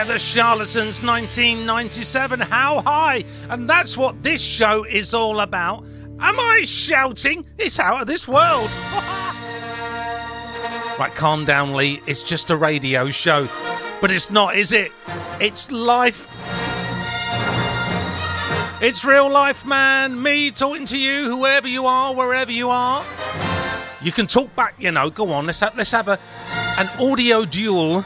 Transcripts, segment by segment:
The Charlatans 1997, How High? And that's what this show is all about. Am I shouting? It's out of this world. Right, calm down, Lee. It's just a radio show. But it's not, is it? It's life. It's real life, man. Me talking to you, whoever you are, wherever you are. You can talk back, you know. Go on, let's have an audio duel.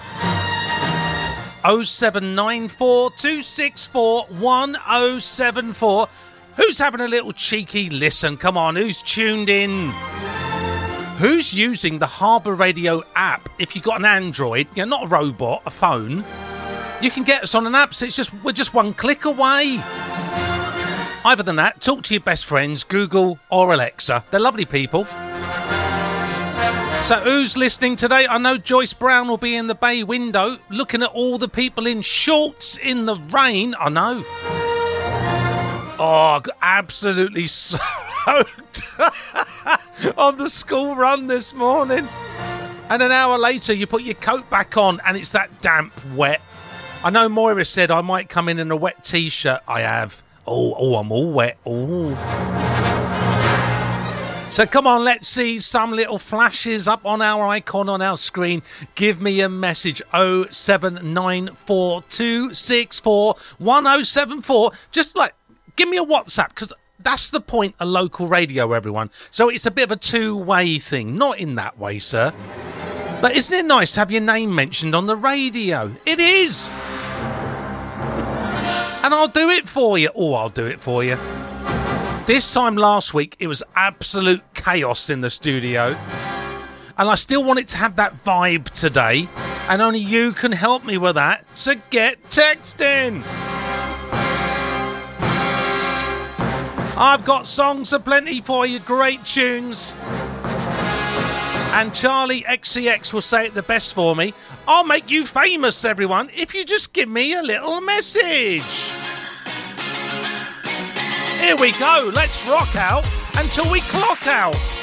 0794 264 1074. Who's having a little cheeky listen? Come on, who's tuned in? Who's using the Harbour Radio app? If you've got an Android, you know, not a robot, a phone, you can get us on an app. So we're just one click away. Other than that, talk to your best friends, Google or Alexa. They're lovely people. So who's listening today? I know Joyce Brown will be in the bay window looking at all the people in shorts in the rain. I know. Oh, absolutely soaked on the school run this morning. And an hour later, you put your coat back on and it's that damp wet. I know Moira said I might come in a wet T-shirt. I have. Oh, I'm all wet. Oh. So come on, let's see some little flashes up on our icon on our screen. Give me a message, 07942641074. Just give me a WhatsApp, because that's the point of local radio, everyone. So it's a bit of a two-way thing. Not in that way, sir. But isn't it nice to have your name mentioned on the radio? It is. And I'll do it for you. Oh, I'll do it for you. This time last week, it was absolute chaos in the studio. And I still want it to have that vibe today. And only you can help me with that. So get texting. I've got songs aplenty for you. Great tunes. And Charlie XCX will say it the best for me. I'll make you famous, everyone, if you just give me a little message. Here we go. Let's rock out until we clock out.